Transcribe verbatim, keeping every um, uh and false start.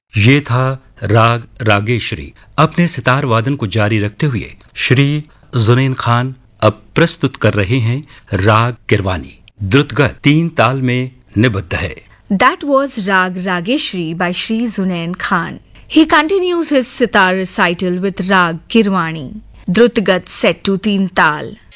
ये था राग रागेश्वरी। अपने सितार वादन को जारी रखते हुए श्री जुनैन खान अब प्रस्तुत कर रहे हैं राग किरवानी। द्रुतगत तीन ताल में निबद्ध है। That was Rag Rageshri by Shri Zunain Khan. He continues his sitar recital with Rag Kirwani. Drutgat set to teen tal.